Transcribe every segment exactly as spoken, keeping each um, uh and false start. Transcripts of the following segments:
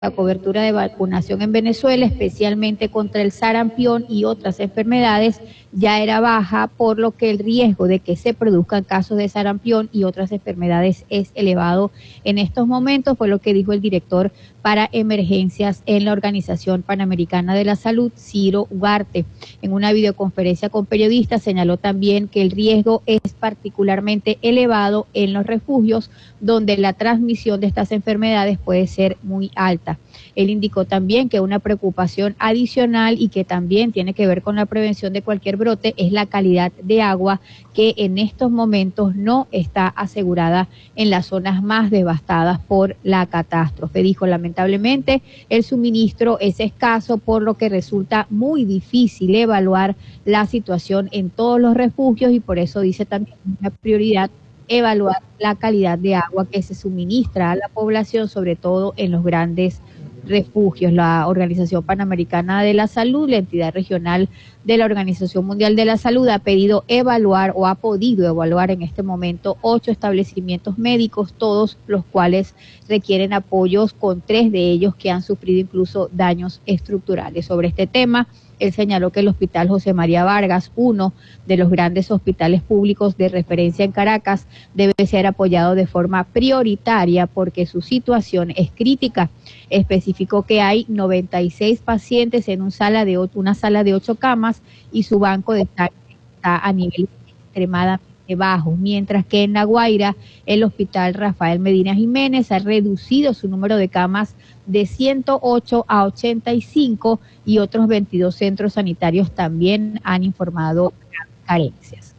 La cobertura de vacunación en Venezuela, especialmente contra el sarampión y otras enfermedades, ya era baja, por lo que el riesgo de que se produzcan casos de sarampión y otras enfermedades es elevado en estos momentos, fue lo que dijo el director para emergencias en la Organización Panamericana de la Salud, Ciro Ugarte. En una videoconferencia con periodistas señaló también que el riesgo es particularmente elevado en los refugios, donde la transmisión de estas enfermedades puede ser muy alta. Él indicó también que una preocupación adicional y que también tiene que ver con la prevención de cualquier brote es la calidad de agua, que en estos momentos no está asegurada en las zonas más devastadas por la catástrofe. Dijo, lamentablemente el suministro es escaso, por lo que resulta muy difícil evaluar la situación en todos los refugios, y por eso dice también una prioridad evaluar la calidad de agua que se suministra a la población, sobre todo en los grandes refugios. La Organización Panamericana de la Salud, la entidad regional de la Organización Mundial de la Salud, ha pedido evaluar o ha podido evaluar en este momento ocho establecimientos médicos, todos los cuales requieren apoyos, con tres de ellos que han sufrido incluso daños estructurales. Sobre este tema, él señaló que el Hospital José María Vargas, uno de los grandes hospitales públicos de referencia en Caracas, debe ser apoyado de forma prioritaria porque su situación es crítica. Especificó que hay noventa y seis pacientes en una sala de, una sala de ocho camas y su banco de sangre está a nivel extremadamente bajo, mientras que en La Guaira el Hospital Rafael Medina Jiménez ha reducido su número de camas de ciento ocho a ochenta y cinco, y otros veintidós centros sanitarios también han informado carencias.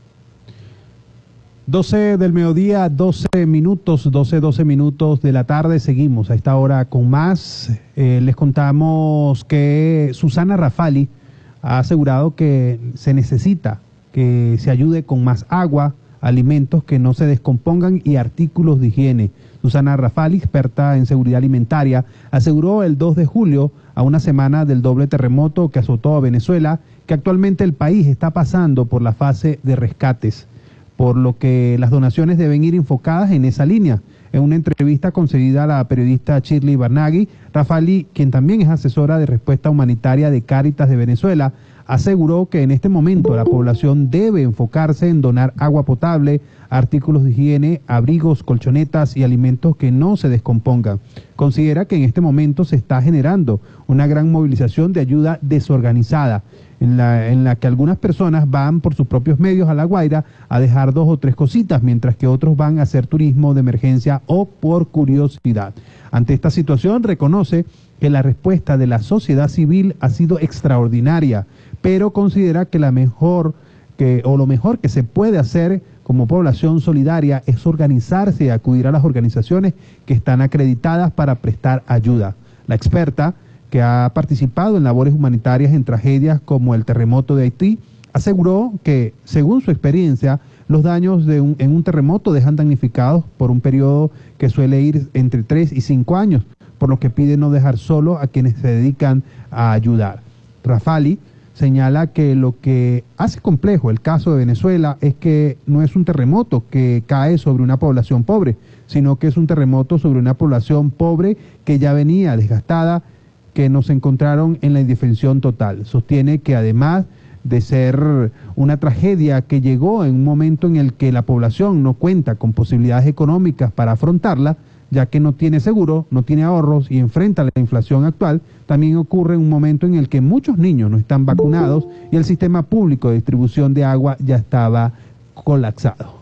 doce del mediodía, doce minutos, doce, doce minutos de la tarde. Seguimos a esta hora con más. Eh, les contamos que Susana Rafali ha asegurado que se necesita que se ayude con más agua, alimentos que no se descompongan y artículos de higiene. Susana Rafali, experta en seguridad alimentaria, aseguró el dos de julio, a una semana del doble terremoto que azotó a Venezuela, que actualmente el país está pasando por la fase de rescates, por lo que las donaciones deben ir enfocadas en esa línea. En una entrevista concedida a la periodista Shirley Barnaghi, Rafali, quien también es asesora de respuesta humanitaria de Cáritas de Venezuela, aseguró que en este momento la población debe enfocarse en donar agua potable, artículos de higiene, abrigos, colchonetas y alimentos que no se descompongan. Considera que en este momento se está generando una gran movilización de ayuda desorganizada, en la, en la que algunas personas van por sus propios medios a La Guaira a dejar dos o tres cositas, mientras que otros van a hacer turismo de emergencia o por curiosidad. Ante esta situación, reconoce que la respuesta de la sociedad civil ha sido extraordinaria, pero considera que la mejor que o lo mejor que se puede hacer como población solidaria es organizarse y acudir a las organizaciones que están acreditadas para prestar ayuda. La experta, que ha participado en labores humanitarias en tragedias como el terremoto de Haití, aseguró que, según su experiencia, los daños de un, en un terremoto dejan damnificados por un periodo que suele ir entre tres y cinco años, por lo que pide no dejar solo a quienes se dedican a ayudar. Rafali señala que lo que hace complejo el caso de Venezuela es que no es un terremoto que cae sobre una población pobre, sino que es un terremoto sobre una población pobre que ya venía desgastada, que nos encontraron en la indefensión total. Sostiene que además de ser una tragedia que llegó en un momento en el que la población no cuenta con posibilidades económicas para afrontarla, ya que no tiene seguro, no tiene ahorros y enfrenta la inflación actual, también ocurre en un momento en el que muchos niños no están vacunados y el sistema público de distribución de agua ya estaba colapsado.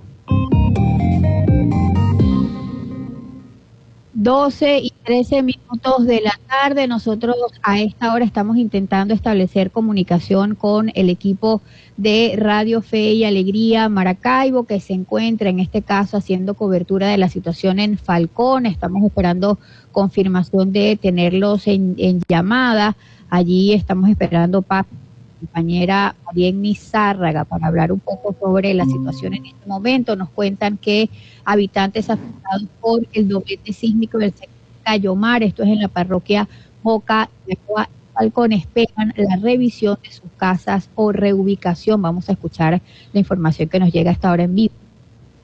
doce y trece minutos de la tarde. Nosotros a esta hora estamos intentando establecer comunicación con el equipo de Radio Fe y Alegría Maracaibo, que se encuentra en este caso haciendo cobertura de la situación en Falcón. Estamos esperando confirmación de tenerlos en, en llamada. Allí estamos esperando para compañera Marienny Zárraga para hablar un poco sobre la situación en este momento. Nos cuentan que habitantes afectados por el doblete sísmico del sector Cayomar, esto es en la parroquia Moca de Falcón, esperan la revisión de sus casas o reubicación. Vamos a escuchar la información que nos llega hasta ahora en vivo.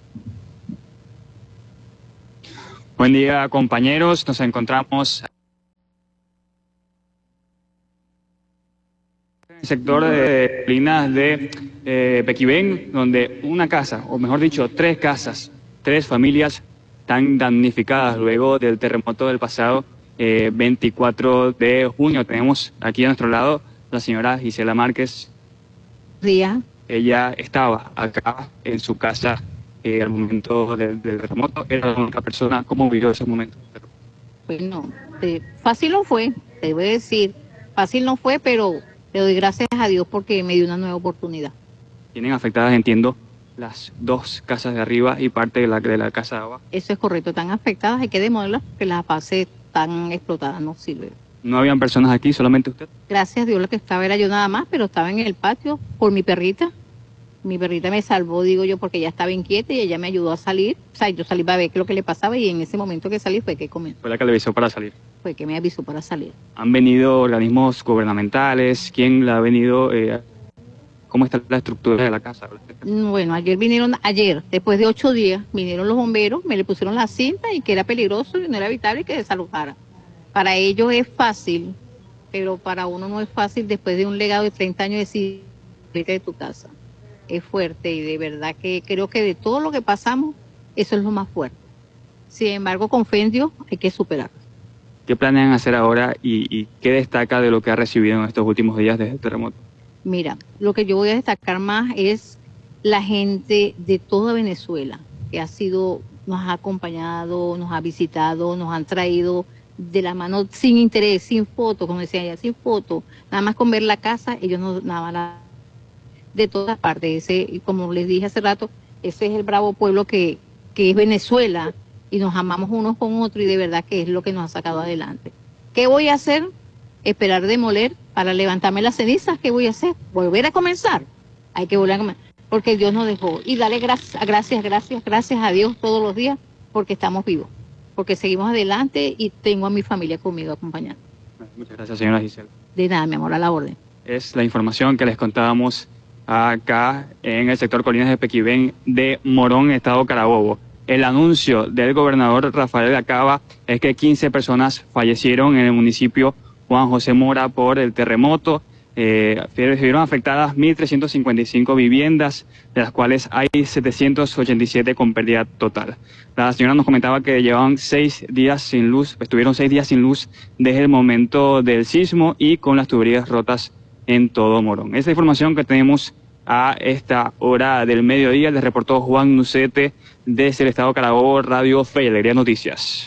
Buen día, compañeros. Nos encontramos El sector de Colinas de eh, Pequibén, donde una casa, o mejor dicho, tres casas, tres familias están damnificadas luego del terremoto del pasado eh, veinticuatro de junio. Tenemos aquí a nuestro lado la señora Gisela Márquez. Día. Ella estaba acá en su casa eh, al momento del, del terremoto. Era la única persona. ¿Cómo vivió ese momento? Bueno, eh, fácil no fue, te voy a decir. Fácil no fue, pero le doy gracias a Dios porque me dio una nueva oportunidad. Tienen afectadas, entiendo, las dos casas de arriba y parte de la, de la casa de abajo. Eso es correcto, están afectadas, hay que demolerlas porque las bases están explotadas, no sirve. ¿No habían personas aquí, solamente usted? Gracias a Dios lo que estaba era yo nada más, pero estaba en el patio por mi perrita. Mi perrita me salvó, digo yo, porque ella estaba inquieta y ella me ayudó a salir. O sea, yo salí para ver qué es lo que le pasaba y en ese momento que salí fue que comenzó. Fue la que le avisó para salir. Fue que me avisó para salir. ¿Han venido organismos gubernamentales? ¿Quién la ha venido? Eh, ¿Cómo está la estructura de la casa? Bueno, ayer vinieron, ayer, después de ocho días, vinieron los bomberos, me le pusieron la cinta y que era peligroso y no era evitable que desalojara. Para ellos es fácil, pero para uno no es fácil después de un legado de treinta años decir, vete de tu casa. Es fuerte y de verdad que creo que de todo lo que pasamos, eso es lo más fuerte. Sin embargo, con fe en Dios hay que superarlo. ¿Qué planean hacer ahora y, y qué destaca de lo que ha recibido en estos últimos días desde el terremoto? Mira, lo que yo voy a destacar más es la gente de toda Venezuela, que ha sido, nos ha acompañado, nos ha visitado, nos han traído de la mano sin interés, sin foto, como decía ella, sin foto, nada más con ver la casa, ellos no, nada más la, de todas partes. Ese, como les dije hace rato, ese es el bravo pueblo que, que es Venezuela y nos amamos unos con otros y de verdad que es lo que nos ha sacado adelante. ¿Qué voy a hacer? Esperar demoler para levantarme las cenizas. ¿Qué voy a hacer? Volver a comenzar. Hay que volver a comenzar porque Dios nos dejó y darle gracias, gracias, gracias, gracias a Dios todos los días porque estamos vivos, porque seguimos adelante y tengo a mi familia conmigo acompañando. Muchas gracias, señora Gisela. De nada, mi amor, a la orden. Es la información que les contábamos acá en el sector Colinas de Pequibén de Morón, estado Carabobo. El anuncio del gobernador Rafael Lacaba es que quince personas fallecieron en el municipio Juan José Mora por el terremoto. Eh, vieron afectadas mil trescientas cincuenta y cinco viviendas, de las cuales hay setecientos ochenta y siete con pérdida total. La señora nos comentaba que llevaban seis días sin luz, estuvieron seis días sin luz desde el momento del sismo y con las tuberías rotas en todo Morón. Esa es la información que tenemos a esta hora del mediodía. Les reportó Juan Nucete desde el estado Carabobo, Radio Fe y Alegría Noticias.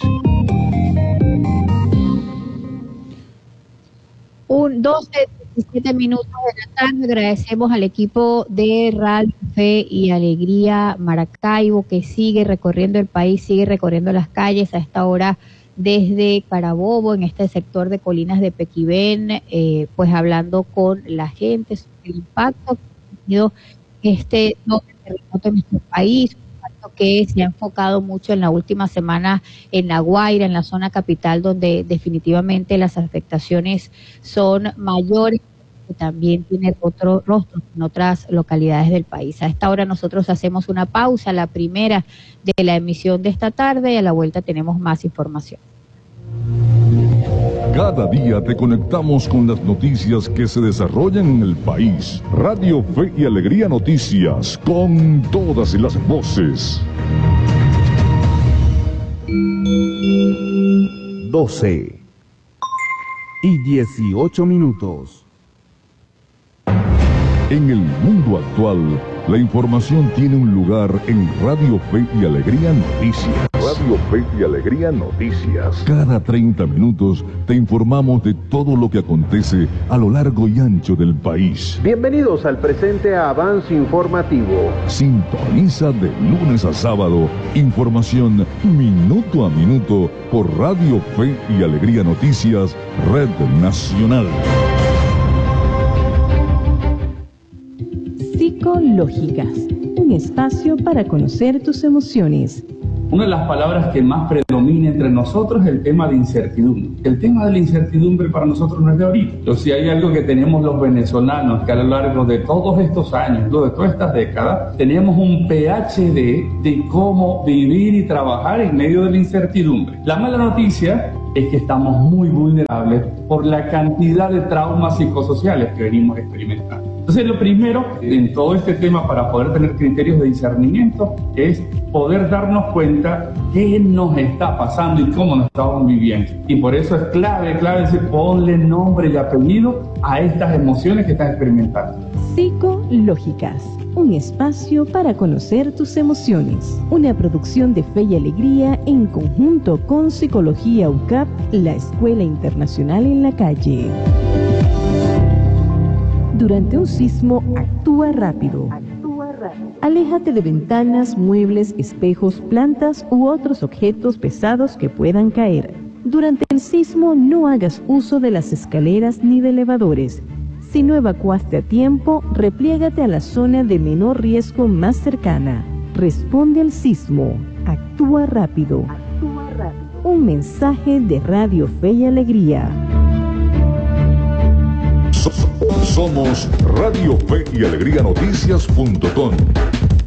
Un doce, diecisiete minutos de la tarde. Agradecemos al equipo de Radio Fe y Alegría Maracaibo que sigue recorriendo el país, sigue recorriendo las calles a esta hora desde Carabobo, en este sector de Colinas de Pequibén, eh, pues hablando con la gente sobre el impacto que ha tenido este doble terremoto en nuestro país, un impacto que se ha enfocado mucho en la última semana en La Guaira, en la zona capital, donde definitivamente las afectaciones son mayores, que también tiene otros rostros en otras localidades del país. A esta hora nosotros hacemos una pausa, la primera de la emisión de esta tarde, y a la vuelta tenemos más información. Cada día te conectamos con las noticias que se desarrollan en el país. Radio Fe y Alegría Noticias, con todas las voces. doce y dieciocho minutos. En el mundo actual, la información tiene un lugar en Radio Fe y Alegría Noticias. Radio Fe y Alegría Noticias. Cada treinta minutos te informamos de todo lo que acontece a lo largo y ancho del país. Bienvenidos al presente avance informativo. Sintoniza de lunes a sábado información minuto a minuto por Radio Fe y Alegría Noticias, Red Nacional. Psicológicas, un espacio para conocer tus emociones. Una de las palabras que más predomina entre nosotros es el tema de incertidumbre. El tema de la incertidumbre para nosotros no es de ahorita. Entonces, si hay algo que tenemos los venezolanos, que a lo largo de todos estos años, de todas estas décadas, tenemos un P H D de cómo vivir y trabajar en medio de la incertidumbre. La mala noticia es que estamos muy vulnerables por la cantidad de traumas psicosociales que venimos experimentando. Entonces, lo primero en todo este tema para poder tener criterios de discernimiento es poder darnos cuenta qué nos está pasando y cómo nos estamos viviendo. Y por eso es clave, clave decir, ponle nombre y apellido a estas emociones que estás experimentando. Psicológicas, un espacio para conocer tus emociones. Una producción de Fe y Alegría en conjunto con Psicología U C A P, la Escuela Internacional en la Calle. Durante un sismo, actúa rápido. Aléjate de ventanas, muebles, espejos, plantas u otros objetos pesados que puedan caer. Durante el sismo, no hagas uso de las escaleras ni de elevadores. Si no evacuaste a tiempo, repliégate a la zona de menor riesgo más cercana. Responde al sismo. Actúa rápido. Un mensaje de Radio Fe y Alegría. Somos Radio Fe y Alegría Noticias punto com.